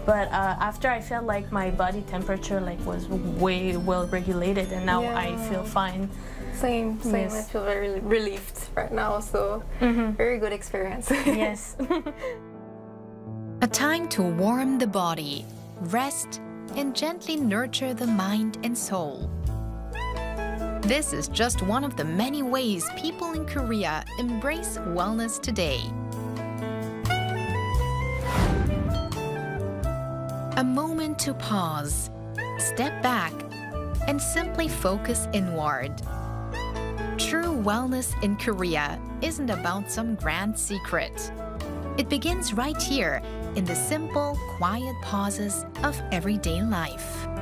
But after, I felt like my body temperature was way well regulated, and now I feel fine. Same. Yes. I feel very relieved right now, so very good experience. Yes. A time to warm the body, rest, and gently nurture the mind and soul. This is just one of the many ways people in Korea embrace wellness today. A moment to pause, step back, and simply focus inward. True wellness in Korea isn't about some grand secret. It begins right here in the simple, quiet pauses of everyday life.